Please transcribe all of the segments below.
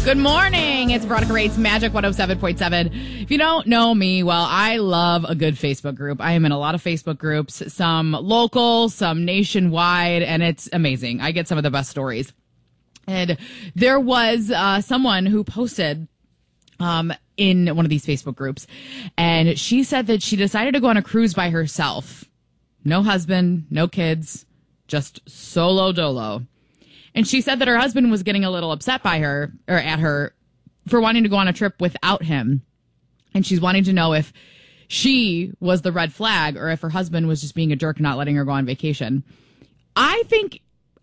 Good morning. It's Veronica Rate's Magic 107.7. If you don't know me, well, I love a good Facebook group. I am in a lot of Facebook groups, some local, some nationwide, and it's amazing. I get some of the best stories. And there was someone who posted in one of these Facebook groups, and she said that she decided to go on a cruise by herself. No husband, no kids, just solo dolo. And she said that her husband was getting a little upset by her, or at her, for wanting to go on a trip without him. And she's wanting to know if she was the red flag or if her husband was just being a jerk and not letting her go on vacation. I think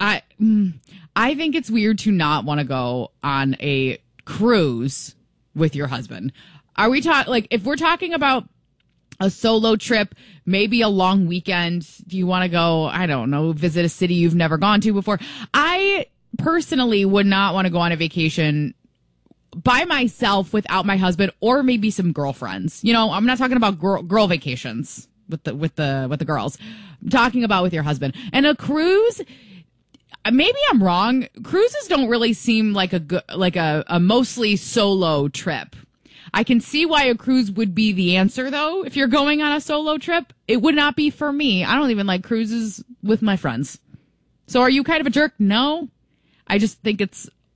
it's weird to not want to go on a cruise with your husband. Are we if we're talking about a solo trip, maybe a long weekend, do you want to go, I don't know, visit a city you've never gone to before? I personally would not want to go on a vacation by myself without my husband or maybe some girlfriends. You know, I'm not talking about girl vacations with the girls. I'm talking about with your husband. And a cruise, maybe I'm wrong. Cruises don't really seem like a mostly solo trip. I can see why a cruise would be the answer, though. If you're going on a solo trip, it would not be for me. I don't even like cruises with my friends. So are you kind of a jerk? No. I just think it's